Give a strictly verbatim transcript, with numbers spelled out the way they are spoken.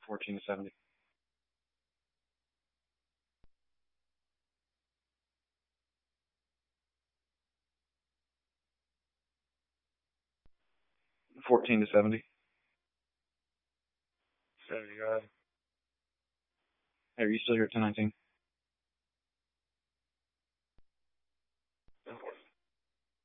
Fourteen to seventy. Fourteen to seventy. seventy-five. Hey, are you still here at ten nineteen?